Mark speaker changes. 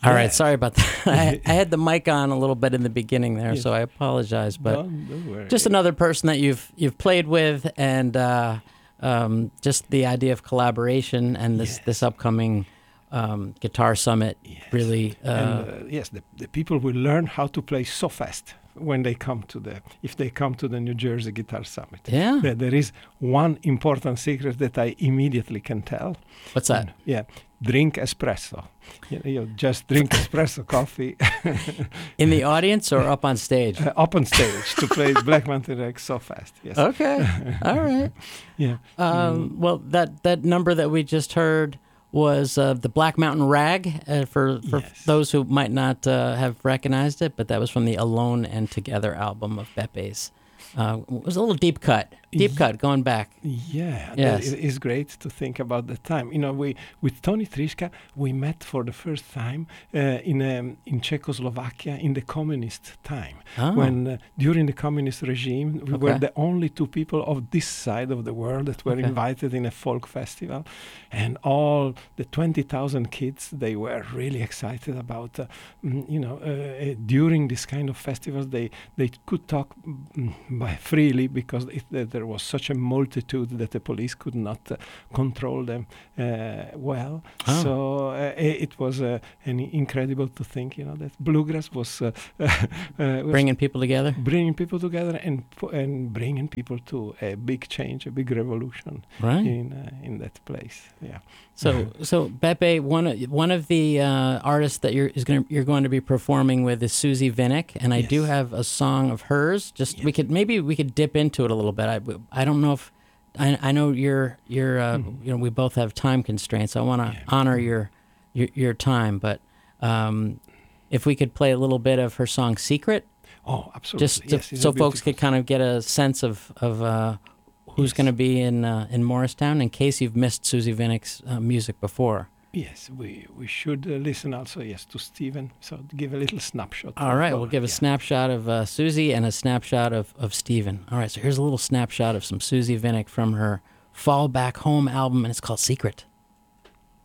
Speaker 1: All right, sorry about that. I had the mic on a little bit in the beginning there, so I apologize. But
Speaker 2: don't worry.
Speaker 1: just another person that you've played with, and just the idea of collaboration and this upcoming Guitar Summit really.
Speaker 2: The people will learn how to play so fast when they come to the New Jersey Guitar Summit.
Speaker 1: Yeah.
Speaker 2: There is one important secret that I immediately can tell.
Speaker 1: What's that?
Speaker 2: Drink espresso. You just drink espresso coffee.
Speaker 1: In the audience or up on stage?
Speaker 2: Up on stage to play Black Mountain Rag so fast. Yes.
Speaker 1: Okay. All right.
Speaker 2: Yeah.
Speaker 1: Well, that number that we just heard was the Black Mountain Rag, for those who might not have recognized it, but that was from the Alone and Together album of Bepe's. It was a little deep cut going back.
Speaker 2: Yeah,
Speaker 1: yes.
Speaker 2: It is great to think about the time. With Tony Trischka, we met for the first time in Czechoslovakia in the communist time. When during the communist regime, we were the only two people of this side of the world that were invited in a folk festival, and all the 20,000 kids, they were really excited about. During this kind of festivals, they could talk freely because there was such a multitude that the police could not control them well. So it was incredible to think, that bluegrass was
Speaker 1: bringing people together,
Speaker 2: and bringing people to a big change, a big revolution in that place. Yeah.
Speaker 1: So Beppe, one of the artists that you're going to be performing with is Susie Vinnick, and I do have a song of hers. We could dip into it a little bit. I don't know if I know you're we both have time constraints. I want to honor your time, but if we could play a little bit of her song "Secret."
Speaker 2: Oh, absolutely.
Speaker 1: Just so folks could kind of get a sense of who's going to be in Morristown, in case you've missed Susie Vinnick's music before.
Speaker 2: Yes, we should listen also, to Stephen, so give a little snapshot.
Speaker 1: All right, we'll give a snapshot of Susie and a snapshot of Stephen. All right, so here's a little snapshot of some Susie Vinnick from her Fall Back Home album, and it's called Secret.